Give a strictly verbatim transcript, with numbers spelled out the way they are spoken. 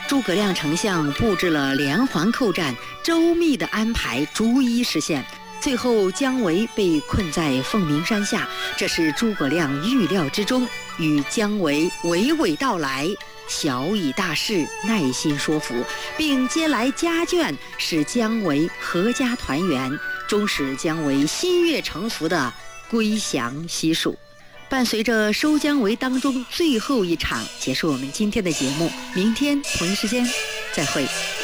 诸葛亮丞相布置了连环扣战，周密的安排逐一实现。最后姜维被困在凤鸣山下，这是诸葛亮预料之中，与姜维娓娓道来，小以大事，耐心说服，并接来家眷，使姜维阖家团圆，终使姜维心悦诚服的归降西蜀。伴随着收姜维当中最后一场，结束我们今天的节目，明天同一时间再会。